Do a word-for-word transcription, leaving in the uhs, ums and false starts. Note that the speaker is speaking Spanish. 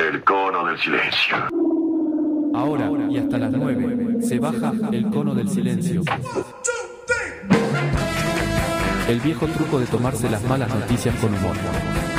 El cono del silencio. Ahora y hasta las nueve se baja el cono del silencio. El viejo truco de tomarse las malas noticias con humor.